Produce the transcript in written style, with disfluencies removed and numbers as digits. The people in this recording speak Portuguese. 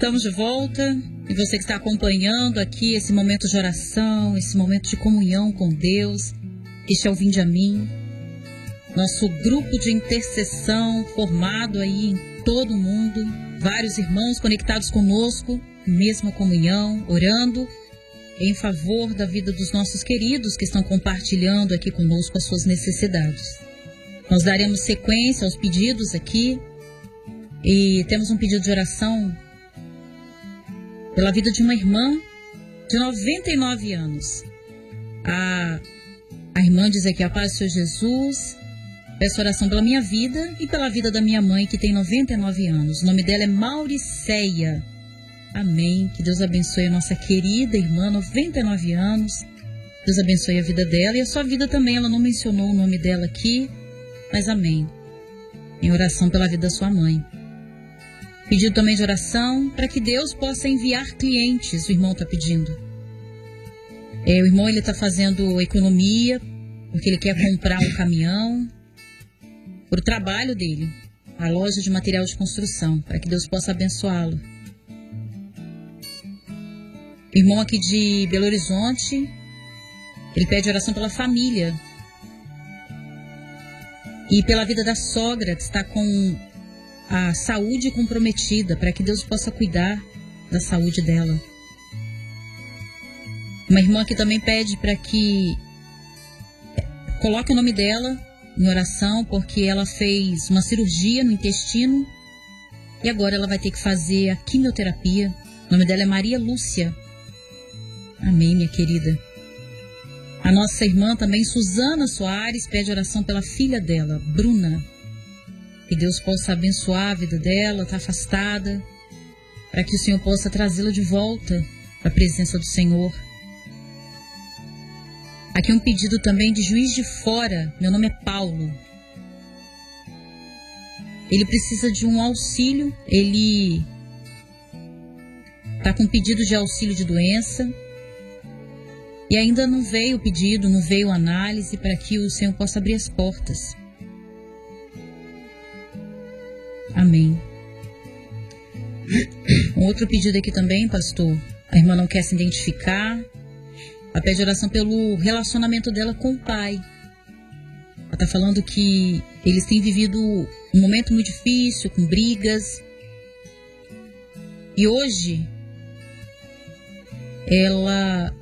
Estamos de volta e você que está acompanhando aqui esse momento de oração, esse momento de comunhão com Deus, este é o Vinde a Mim, nosso grupo de intercessão formado aí em todo o mundo, vários irmãos conectados conosco, mesma comunhão, orando em favor da vida dos nossos queridos que estão compartilhando aqui conosco as suas necessidades. Nós daremos sequência aos pedidos aqui e temos um pedido de oração pela vida de uma irmã de 99 anos. A irmã diz aqui: a paz do Senhor Jesus, peço oração pela minha vida e pela vida da minha mãe, que tem 99 anos. O nome dela é Mauriceia. Amém. Que Deus abençoe a nossa querida irmã, 99 anos. Deus abençoe a vida dela e a sua vida também. Ela não mencionou o nome dela aqui, mas amém. Em oração pela vida da sua mãe. Pedido também de oração para que Deus possa enviar clientes, o irmão está pedindo. O irmão está fazendo economia, porque ele quer comprar um caminhão para o trabalho dele, a loja de material de construção, para que Deus possa abençoá-lo. Irmão aqui de Belo Horizonte, ele pede oração pela família e pela vida da sogra, que está com a saúde comprometida, para que Deus possa cuidar da saúde dela. Uma irmã aqui também pede para que coloque o nome dela em oração, porque ela fez uma cirurgia no intestino e agora ela vai ter que fazer a quimioterapia. O nome dela é Maria Lúcia. Amém, minha querida. A nossa irmã também, Suzana Soares, pede oração pela filha dela, Bruna. Que Deus possa abençoar a vida dela, está afastada, para que o Senhor possa trazê-la de volta para a presença do Senhor. Aqui um pedido também de Juiz de Fora. Meu nome é Paulo. Ele precisa de um auxílio, ele está com pedido de auxílio de doença e ainda não veio o pedido, não veio a análise para que o Senhor possa abrir as portas. Amém. Um outro pedido aqui também, pastor. A irmã não quer se identificar. Ela pede oração pelo relacionamento dela com o pai. Ela está falando que eles têm vivido um momento muito difícil, com brigas. E hoje, ela